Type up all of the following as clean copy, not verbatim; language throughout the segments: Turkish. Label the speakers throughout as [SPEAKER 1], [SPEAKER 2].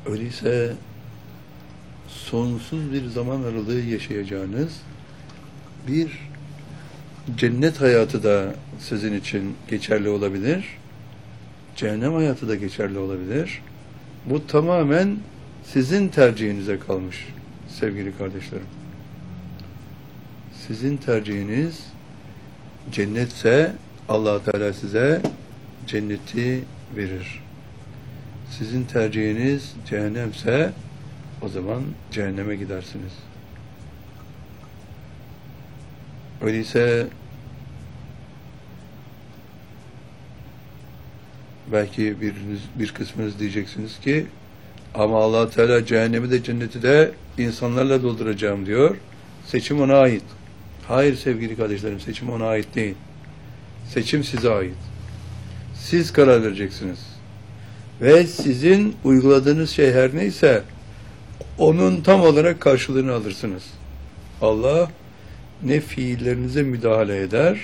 [SPEAKER 1] Öyleyse sonsuz bir zaman aralığı yaşayacağınız bir cennet hayatı da sizin için geçerli olabilir. Cehennem hayatı da geçerli olabilir. Bu tamamen sizin tercihinize kalmış sevgili kardeşlerim. Sizin tercihiniz cennetse Allah Teala size cenneti verir. Sizin tercihiniz cehennemse o zaman cehenneme gidersiniz. Öyleyse belki bir kısmınız diyeceksiniz ki ama Allah Teala cehennemi de cenneti de insanlarla dolduracağım diyor. Seçim ona ait. Hayır sevgili kardeşlerim, seçim ona ait değil. Seçim size ait. Siz karar vereceksiniz. Ve sizin uyguladığınız şey her neyse onun tam olarak karşılığını alırsınız. Allah ne fiillerinize müdahale eder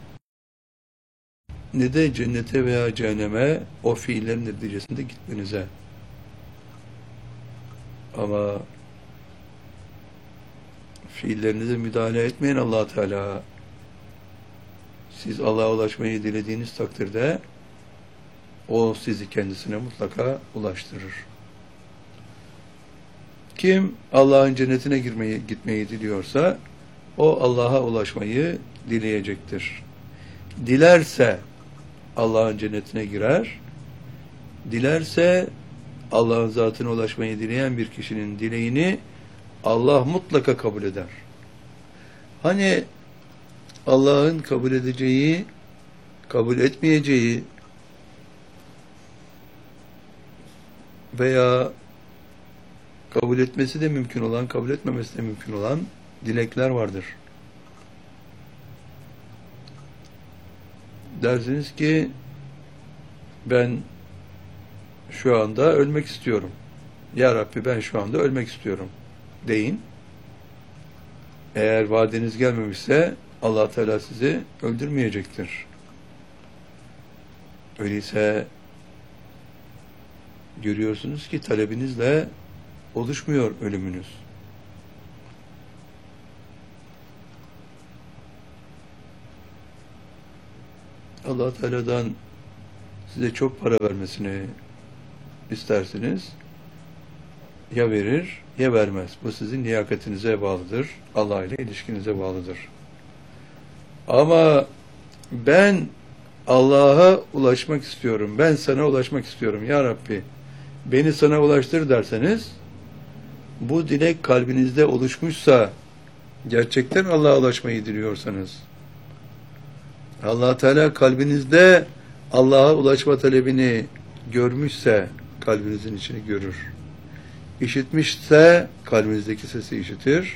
[SPEAKER 1] ne de cennete veya cehenneme o fiillerin neticesinde gitmenize. Ama fiillerinize müdahale etmeyin Allah Teala. Siz Allah'a ulaşmayı dilediğiniz takdirde o sizi kendisine mutlaka ulaştırır. Kim Allah'ın cennetine gitmeyi diliyorsa o Allah'a ulaşmayı dileyecektir. Dilerse Allah'ın cennetine girer. Dilerse Allah'ın zatına ulaşmayı dileyen bir kişinin dileğini Allah mutlaka kabul eder. Hani Allah'ın kabul edeceği, kabul etmeyeceği veya kabul etmesi de mümkün olan, kabul etmemesi de mümkün olan dilekler vardır. Dersiniz ki ben şu anda ölmek istiyorum. Ya Rabbi ben şu anda ölmek istiyorum deyin. Eğer vaadiniz gelmemişse Allah Teala sizi öldürmeyecektir. Öyleyse görüyorsunuz ki talebinizle oluşmuyor ölümünüz. Allah Teala'dan size çok para vermesini istersiniz. Ya verir ya vermez. Bu sizin liyakatinize bağlıdır. Allah ile ilişkinize bağlıdır. Ama ben Allah'a ulaşmak istiyorum. Ben sana ulaşmak istiyorum. Ya Rabbi beni sana ulaştır derseniz bu dilek kalbinizde oluşmuşsa gerçekten Allah'a ulaşmayı diliyorsanız Allah Teala kalbinizde Allah'a ulaşma talebini görmüşse kalbinizin içini görür. İşitmişse kalbinizdeki sesi işitir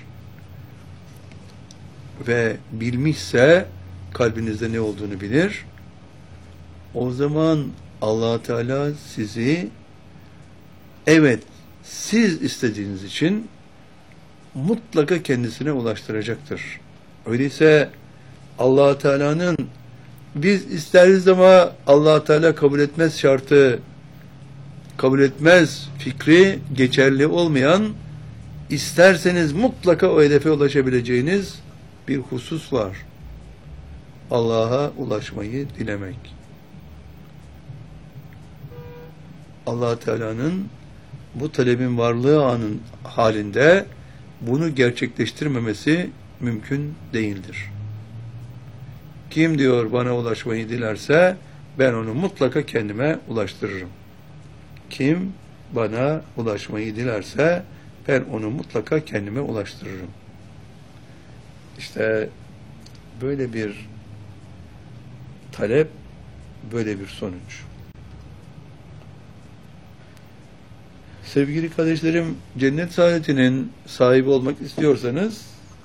[SPEAKER 1] ve bilmişse kalbinizde ne olduğunu bilir. O zaman Allah Teala sizi evet siz istediğiniz için mutlaka kendisine ulaştıracaktır. Öyleyse Allah Teala'nın biz isteriz ama Allah Teala kabul etmez şartı, kabul etmez fikri geçerli olmayan, isterseniz mutlaka o hedefe ulaşabileceğiniz bir husus var. Allah'a ulaşmayı dilemek. Allah Teala'nın bu talebin varlığı anın halinde bunu gerçekleştirmemesi mümkün değildir. Kim diyor bana ulaşmayı dilerse ben onu mutlaka kendime ulaştırırım. Kim bana ulaşmayı dilerse ben onu mutlaka kendime ulaştırırım. İşte böyle bir talep, böyle bir sonuç. Sevgili kardeşlerim, cennet saadetinin sahibi olmak istiyorsanız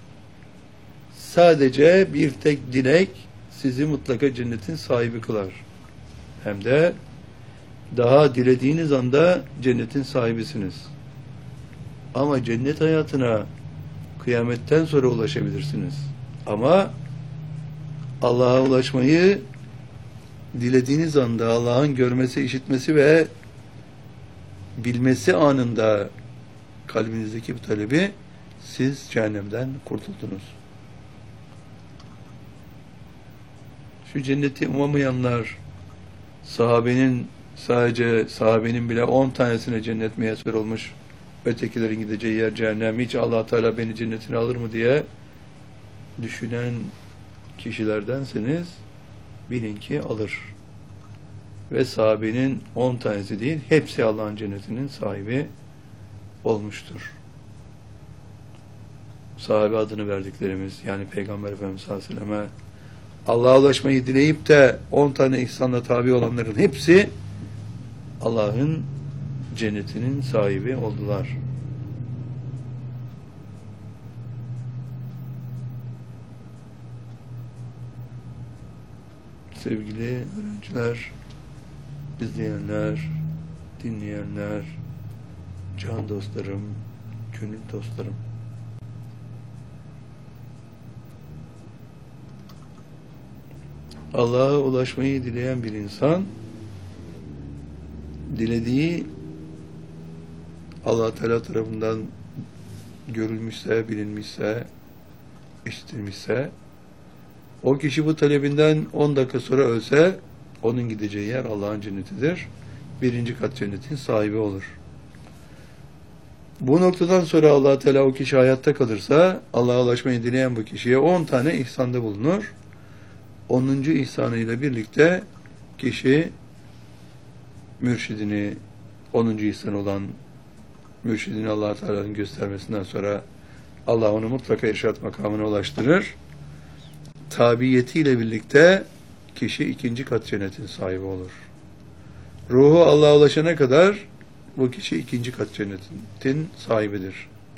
[SPEAKER 1] sadece bir tek dilek sizi mutlaka cennetin sahibi kılar. Hem de daha dilediğiniz anda cennetin sahibisiniz. Ama cennet hayatına kıyametten sonra ulaşabilirsiniz. Ama Allah'a ulaşmayı dilediğiniz anda Allah'ın görmesi, işitmesi ve bilmesi anında kalbinizdeki bu talebi, siz cehennemden kurtuldunuz. Şu cenneti umamayanlar, sadece sahabenin bile 10 tanesine cennet müyesser olmuş, ötekilerin gideceği yer cehennem, hiç Allah Teala beni cennetine alır mı diye düşünen kişilerdenseniz bilin ki alır. Ve sahabenin 10 tanesi değil, hepsi Allah'ın cennetinin sahibi olmuştur. Sahabe adını verdiklerimiz, yani Peygamber Efendimiz sallallahu aleyhi ve selleme Allah'a ulaşmayı dileyip de 10 tane ihsanla tabi olanların hepsi Allah'ın cennetinin sahibi oldular. Sevgili öğrenciler, izleyenler, dinleyenler, can dostlarım, gönül dostlarım. Allah'a ulaşmayı dileyen bir insan, dilediği Allah Teala tarafından görülmüşse, bilinmişse, işitilmişse, o kişi bu talebinden 10 dakika sonra ölse, onun gideceği yer Allah'ın cennetidir. 1. kat cennetin sahibi olur. Bu noktadan sonra Allah Teala o kişi hayatta kalırsa, Allah'a ulaşmayı dileyen bu kişiye 10 tane ihsanda bulunur. 10. ihsanıyla birlikte kişi mürşidini, 10. ihsan olan mürşidini Allah Teala'nın göstermesinden sonra Allah onu mutlaka irşad makamına ulaştırır. Tabiyetiyle birlikte kişi 2. kat cennetin sahibi olur. Ruhu Allah'a ulaşana kadar bu kişi 2. kat cennetin sahibidir.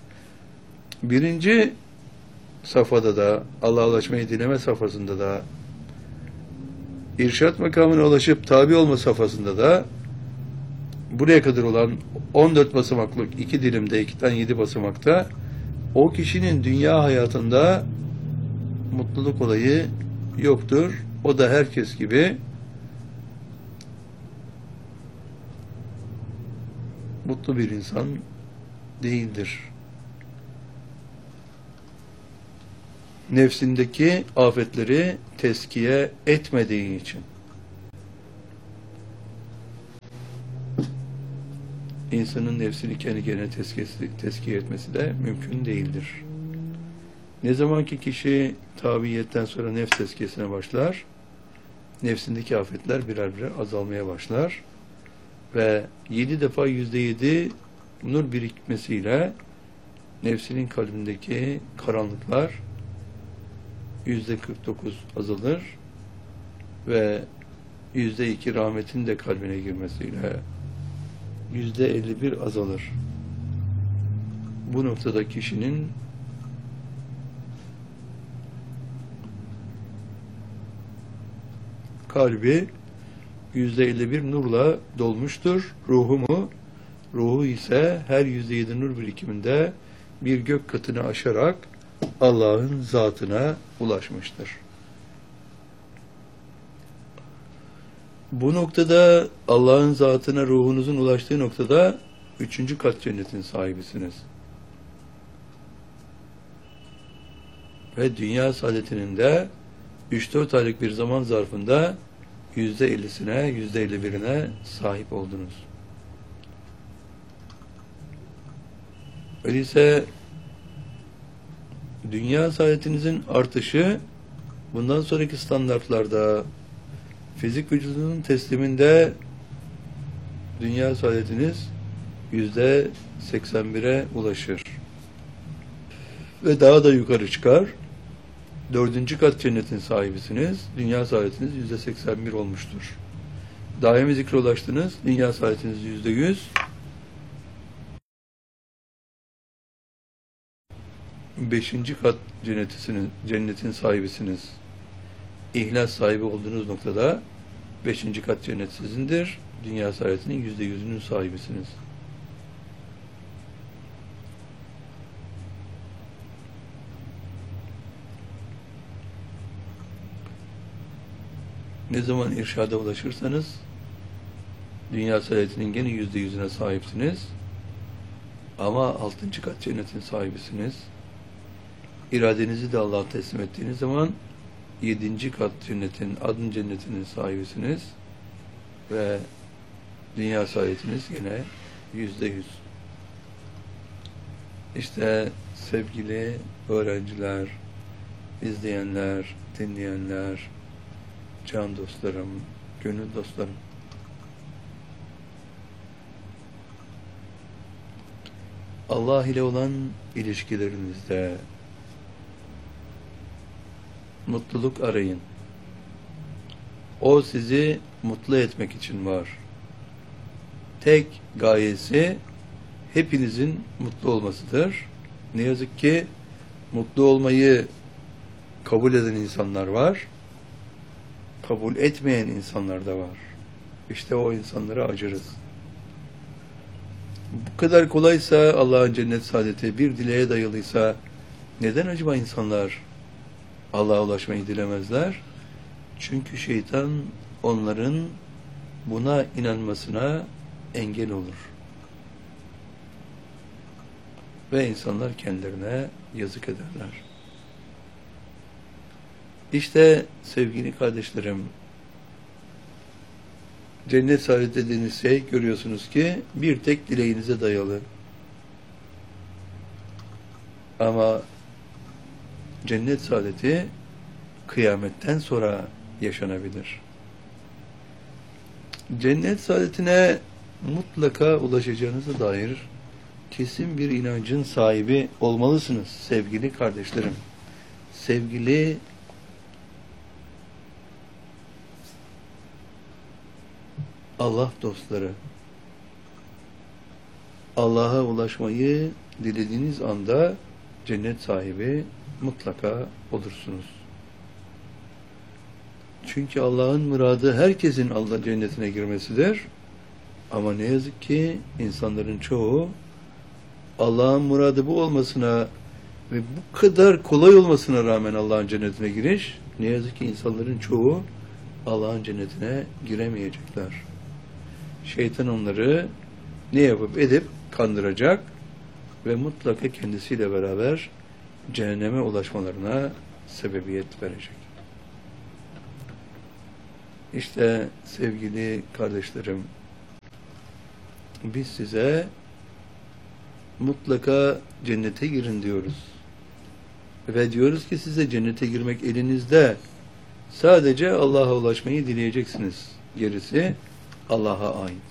[SPEAKER 1] 1. safhada da, Allah'a ulaşmayı dileme safhasında da, irşad makamına ulaşıp tabi olma safhasında da, buraya kadar olan 14 basamaklık 2 dilimde, 2'den 7 basamakta, o kişinin dünya hayatında mutluluk olayı yoktur. O da herkes gibi mutlu bir insan değildir. Nefsindeki afetleri teskiye etmediği için. İnsanın nefsini kendi kendine teskiye etmesi de mümkün değildir. Ne zaman ki kişi tabiiyetten sonra nefs tezkiyesine başlar, nefsindeki afetler birer birer azalmaya başlar ve 7 defa %7 nur birikmesiyle nefsinin kalbindeki karanlıklar %49 azalır ve %2 rahmetin de kalbine girmesiyle %51 azalır. Bu noktada kişinin kalbi %51 nurla dolmuştur. Ruhu ise her %7 nur birikiminde bir gök katını aşarak Allah'ın zatına ulaşmıştır. Bu noktada Allah'ın zatına ruhunuzun ulaştığı noktada 3. kat cennetin sahibisiniz. Ve dünya saadetinin de 3-4 aylık bir zaman zarfında %50'sine, %51'ine sahip oldunuz. Öyleyse dünya saadetinizin artışı bundan sonraki standartlarda fizik vücudunun tesliminde dünya saadetiniz %81'e ulaşır. Ve daha da yukarı çıkar. 4. kat cennetin sahibisiniz. Dünya saadetiniz %81 olmuştur. Daimi zikre ulaştınız. Dünya saadetiniz %100. 5. kat cennetin sahibisiniz. İhlas sahibi olduğunuz noktada 5. kat cennet sizindir. Dünya saadetinin %100'ünün sahibisiniz. Ne zaman irşada ulaşırsanız Dünya saadetinin gene %100'üne sahipsiniz. Ama 6. kat cennetin sahibisiniz. İradenizi de Allah'a teslim ettiğiniz zaman 7. kat cennetin, adın cennetinin sahibisiniz. Ve dünya saadetiniz gene %100. İşte sevgili öğrenciler, izleyenler, dinleyenler, can dostlarım, gönül dostlarım. Allah ile olan ilişkilerinizde mutluluk arayın. O sizi mutlu etmek için var. Tek gayesi hepinizin mutlu olmasıdır. Ne yazık ki mutlu olmayı kabul eden insanlar var. Kabul etmeyen insanlar da var. İşte o insanlara acırız. Bu kadar kolaysa Allah'ın cennet saadeti bir dileğe dayalıysa neden acaba insanlar Allah'a ulaşmayı dilemezler? Çünkü şeytan onların buna inanmasına engel olur. Ve insanlar kendilerine yazık ederler. İşte sevgili kardeşlerim, cennet saadeti dediğiniz şey görüyorsunuz ki bir tek dileğinize dayalı. Ama cennet saadeti kıyametten sonra yaşanabilir. Cennet saadetine mutlaka ulaşacağınıza dair kesin bir inancın sahibi olmalısınız sevgili kardeşlerim. Sevgili Allah dostları, Allah'a ulaşmayı dilediğiniz anda cennet sahibi mutlaka olursunuz. Çünkü Allah'ın muradı herkesin Allah cennetine girmesidir. Ama ne yazık ki insanların çoğu Allah'ın muradı bu olmasına ve bu kadar kolay olmasına rağmen Allah'ın cennetine giriş, ne yazık ki insanların çoğu Allah'ın cennetine giremeyecekler. Şeytan onları ne yapıp edip kandıracak ve mutlaka kendisiyle beraber cehenneme ulaşmalarına sebebiyet verecek. İşte sevgili kardeşlerim, biz size mutlaka cennete girin diyoruz. Ve diyoruz ki size cennete girmek elinizde. Sadece Allah'a ulaşmayı dileyeceksiniz. Gerisi Allah'a ait.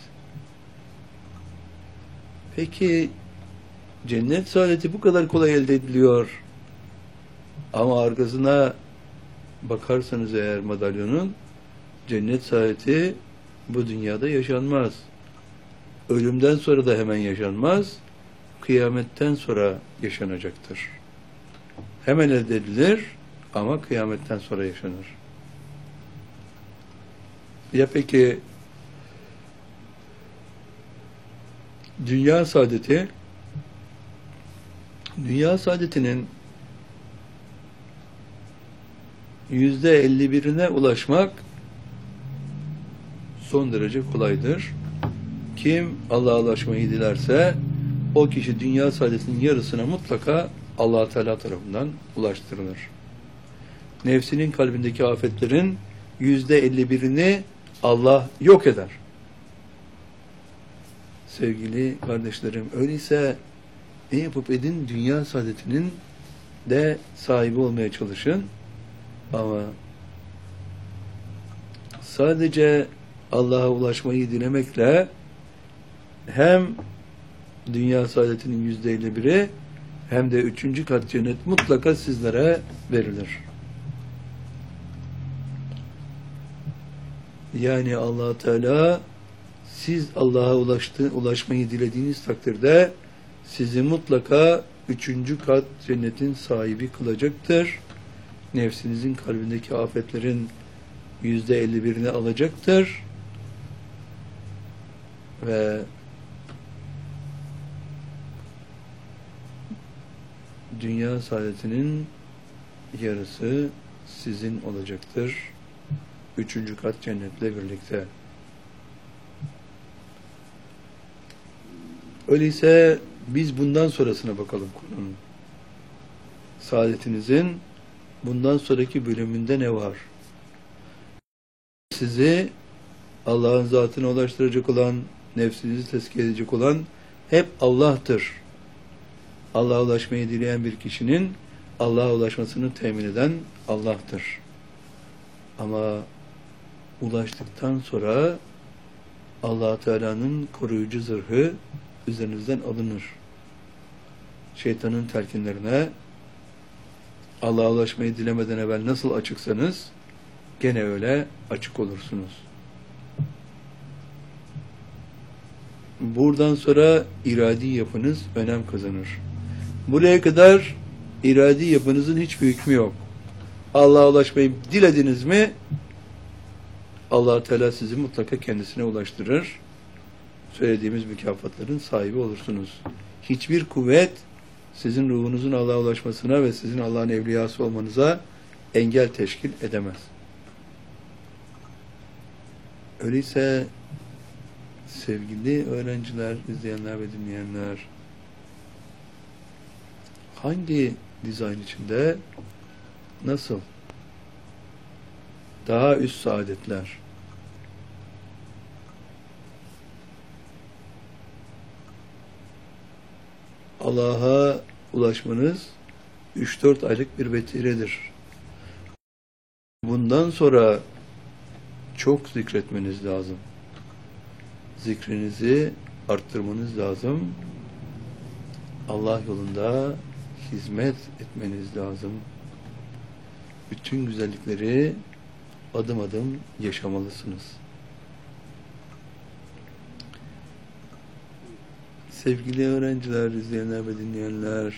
[SPEAKER 1] Peki cennet saadeti bu kadar kolay elde ediliyor. Ama arkasına bakarsanız eğer madalyonun, cennet saadeti bu dünyada yaşanmaz. Ölümden sonra da hemen yaşanmaz. Kıyametten sonra yaşanacaktır. Hemen elde edilir ama kıyametten sonra yaşanır. Ya peki dünya saadeti, dünya saadetinin %51'ine ulaşmak son derece kolaydır. Kim Allah'a ulaşmayı dilerse o kişi dünya saadetinin yarısına mutlaka Allah Teala tarafından ulaştırılır. Nefsinin kalbindeki afetlerin %51'ini Allah yok eder. Sevgili kardeşlerim, öyleyse ne yapıp edin? Dünya saadetinin de sahibi olmaya çalışın. Ama sadece Allah'a ulaşmayı dilemekle hem dünya saadetinin %51'i hem de 3. kat cennet mutlaka sizlere verilir. Yani Allah Teala siz Allah'a ulaşmayı dilediğiniz takdirde sizi mutlaka 3. kat cennetin sahibi kılacaktır. Nefsinizin kalbindeki afetlerin %51'ini alacaktır. Ve dünya saadetinin yarısı sizin olacaktır. 3. kat cennetle birlikte. Öyleyse biz bundan sonrasına bakalım konunun. Saadetinizin bundan sonraki bölümünde ne var? Sizi Allah'ın zatına ulaştıracak olan, nefsinizi tezkiye edecek olan hep Allah'tır. Allah'a ulaşmayı dileyen bir kişinin Allah'a ulaşmasını temin eden Allah'tır. Ama ulaştıktan sonra Allah Teala'nın koruyucu zırhı üzerinizden alınır. Şeytanın telkinlerine Allah'a ulaşmayı dilemeden evvel nasıl açıksanız gene öyle açık olursunuz. Buradan sonra iradi yapınız önem kazanır. Buraya kadar iradi yapınızın hiçbir hükmü yok. Allah'a ulaşmayı dilediniz mi Allah Teala sizi mutlaka kendisine ulaştırır. Söylediğimiz mükafatların sahibi olursunuz. Hiçbir kuvvet sizin ruhunuzun Allah'a ulaşmasına ve sizin Allah'ın evliyası olmanıza engel teşkil edemez. Öyleyse sevgili öğrenciler, izleyenler ve dinleyenler, hangi dizayn içinde, nasıl, daha üst saadetler, Allah'a ulaşmanız 3-4 aylık bir vetiredir. Bundan sonra çok zikretmeniz lazım. Zikrinizi arttırmanız lazım. Allah yolunda hizmet etmeniz lazım. Bütün güzellikleri adım adım yaşamalısınız. Sevgili öğrenciler, izleyenler ve dinleyenler,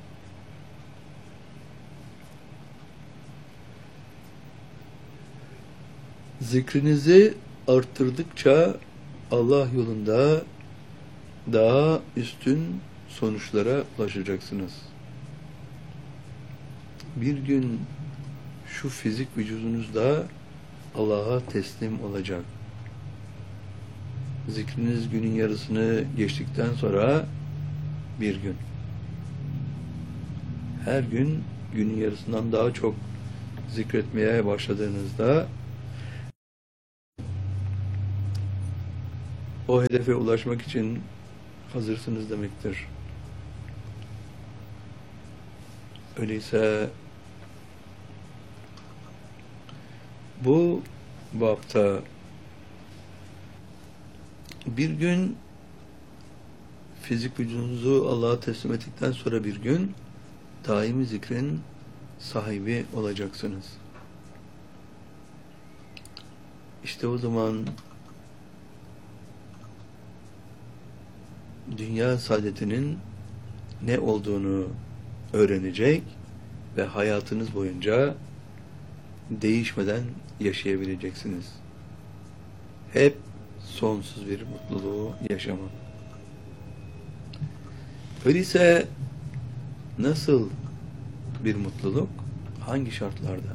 [SPEAKER 1] zikrinizi arttırdıkça Allah yolunda daha üstün sonuçlara ulaşacaksınız. Bir gün şu fizik vücudunuzda Allah'a teslim olacak. Zikriniz günün yarısını geçtikten sonra bir gün. Her gün günün yarısından daha çok zikretmeye başladığınızda o hedefe ulaşmak için hazırsınız demektir. Öyleyse bu bapta bir gün fizik vücudunuzu Allah'a teslim ettikten sonra bir gün daimi zikrin sahibi olacaksınız. İşte o zaman dünya saadetinin ne olduğunu öğrenecek ve hayatınız boyunca değişmeden yaşayabileceksiniz. Hep sonsuz bir mutluluğu yaşama. Öyleyse nasıl bir mutluluk? Hangi şartlarda?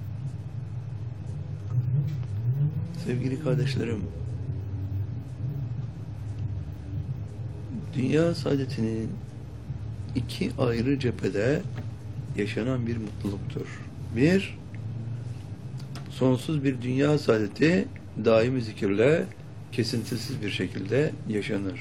[SPEAKER 1] Sevgili kardeşlerim, dünya saadetinin iki ayrı cephede yaşanan bir mutluluktur. Bir, sonsuz bir dünya saadeti daimi zikirle kesintisiz bir şekilde yaşanır.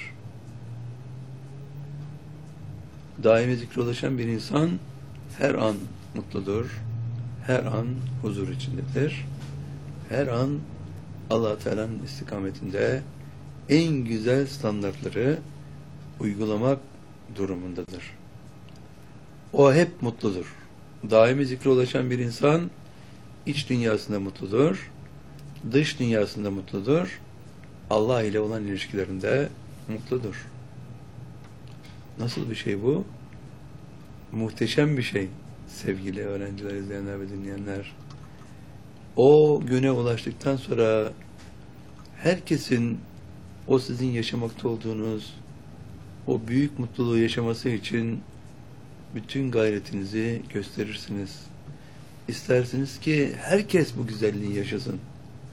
[SPEAKER 1] Daimi zikre ulaşan bir insan her an mutludur, her an huzur içindedir, her an Allah Teala'nın istikametinde en güzel standartları uygulamak durumundadır. O hep mutludur. Daimi zikre ulaşan bir insan iç dünyasında mutludur, dış dünyasında mutludur, Allah ile olan ilişkilerinde mutludur. Nasıl bir şey bu? Muhteşem bir şey sevgili öğrenciler, izleyenler ve dinleyenler. O güne ulaştıktan sonra herkesin o sizin yaşamakta olduğunuz o büyük mutluluğu yaşaması için bütün gayretinizi gösterirsiniz. İstersiniz ki herkes bu güzelliği yaşasın.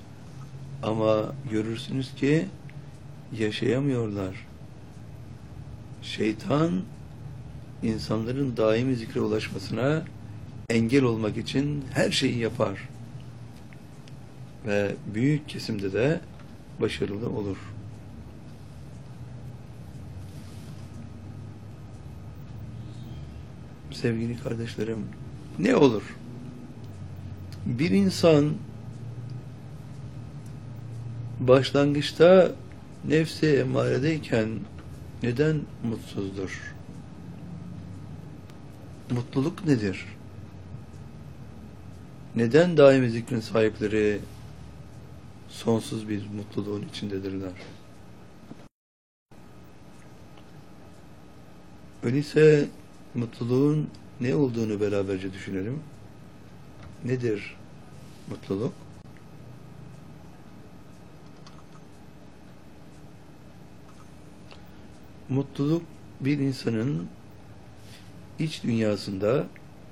[SPEAKER 1] Ama görürsünüz ki yaşayamıyorlar. Şeytan insanların daimi zikre ulaşmasına engel olmak için her şeyi yapar. Ve büyük kesimde de başarılı olur. Sevgili kardeşlerim, ne olur? Bir insan başlangıçta nefsi emmaredeyken neden mutsuzdur? Mutluluk nedir? Neden daimi zikrin sahipleri sonsuz bir mutluluğun içindedirler? Öyleyse mutluluğun ne olduğunu beraberce düşünelim. Nedir mutluluk? Mutluluk bir insanın iç dünyasında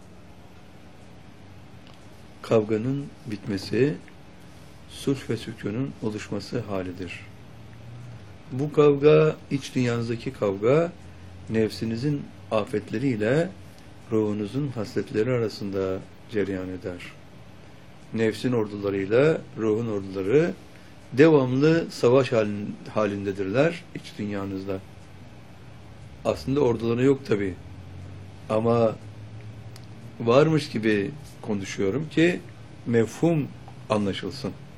[SPEAKER 1] kavganın bitmesi, sulh ve sükunun oluşması halidir. Bu kavga, iç dünyanızdaki kavga, nefsinizin afetleriyle ruhunuzun hasletleri arasında cereyan eder. Nefsin ordularıyla ruhun orduları devamlı savaş halindedirler iç dünyanızda. Aslında orduları yok tabii. Ama varmış gibi konuşuyorum ki mefhum anlaşılsın.